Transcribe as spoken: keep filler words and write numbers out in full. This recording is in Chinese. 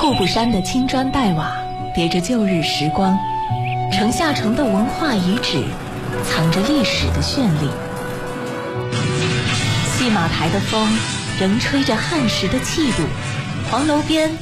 户部山的青砖黛瓦叠着旧日时光，城下城的文化遗址藏着历史的绚丽。戏马台的风仍吹着汉时的气度，黄楼边